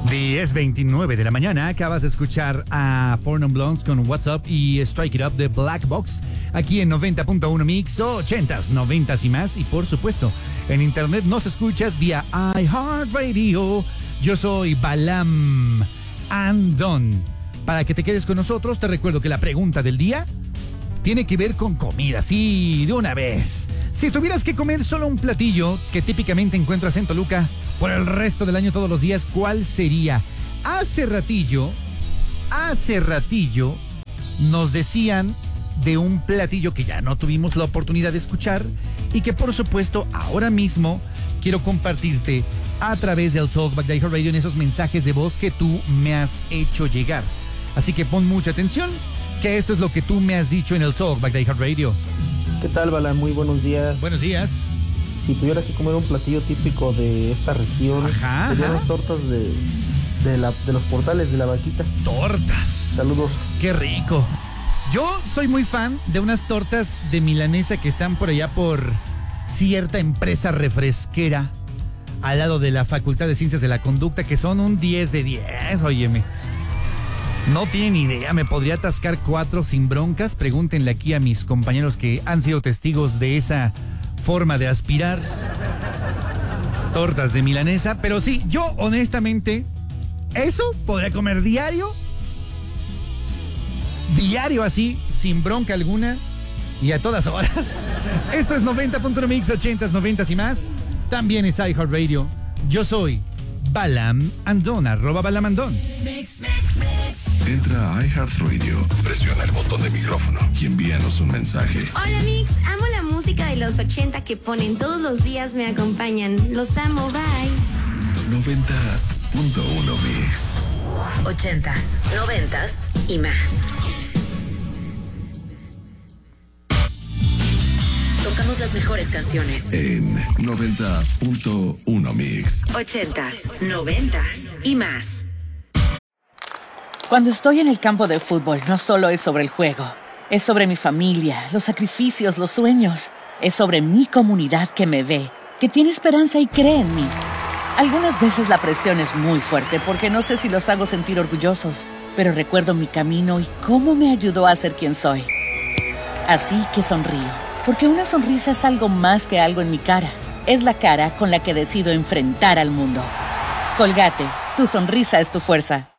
10:29 de la mañana, acabas de escuchar a Four Non Blondes con What's Up y Strike It Up de Black Box, aquí en 90.1 Mix, 80s, 90s y más. Y por supuesto, en internet nos escuchas vía iHeartRadio. Yo soy Balam Andon. Para que te quedes con nosotros, te recuerdo que la pregunta del día tiene que ver con comida, sí, de una vez. Si tuvieras que comer solo un platillo que típicamente encuentras en Toluca por el resto del año todos los días, ¿cuál sería? Hace ratillo, nos decían de un platillo que ya no tuvimos la oportunidad de escuchar y que por supuesto ahora mismo quiero compartirte a través del Talkback de iHeartRadio en esos mensajes de voz que tú me has hecho llegar. Así que pon mucha atención, que esto es lo que tú me has dicho en el Talkback de iHeartRadio. ¿Qué tal, Balan? Muy buenos días. Buenos días. Si tuviera que comer un platillo típico de esta región, serían las tortas de los portales de la vaquita. Tortas. Saludos. Qué rico. Yo soy muy fan de unas tortas de milanesa que están por allá por cierta empresa refresquera al lado de la Facultad de Ciencias de la Conducta, que son un 10 de 10, óyeme. No tienen idea, me podría atascar 4 sin broncas. Pregúntenle aquí a mis compañeros que han sido testigos de esa forma de aspirar tortas de milanesa. Pero sí, yo honestamente, eso podría comer diario así, sin bronca alguna y a todas horas. Esto es 90.1 Mix, 80s, 90s y más. También es iHeartRadio. Yo soy Balam Andon, @BalamAndon. Entra a iHeartRadio, presiona el botón de micrófono y envíanos un mensaje. Hola Mix, amo la música de los 80 que ponen todos los días, me acompañan. Los amo, bye. 90.1 Mix. 80s, 90s y más. Tocamos las mejores canciones. En 90.1 Mix. 80s, 90s y más. Cuando estoy en el campo de fútbol, no solo es sobre el juego. Es sobre mi familia, los sacrificios, los sueños. Es sobre mi comunidad que me ve, que tiene esperanza y cree en mí. Algunas veces la presión es muy fuerte porque no sé si los hago sentir orgullosos, pero recuerdo mi camino y cómo me ayudó a ser quien soy. Así que sonrío, porque una sonrisa es algo más que algo en mi cara. Es la cara con la que decido enfrentar al mundo. Colgate, tu sonrisa es tu fuerza.